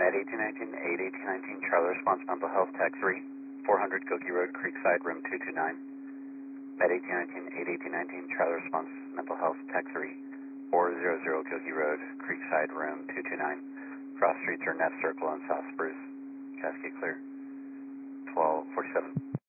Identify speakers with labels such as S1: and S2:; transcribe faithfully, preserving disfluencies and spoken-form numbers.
S1: Med eighteen nineteen, eight eighteen nineteen, Charlie response, mental health, tech three, four hundred Goki Road, Creekside, room two two nine. Med eighteen nineteen, eight eighteen nineteen, Charlie response, mental health, tech three, four hundred Goki Road, Creekside, room two two nine. Cross streets are Neff Circle and South Spruce. Cascade clear. twelve forty-seven.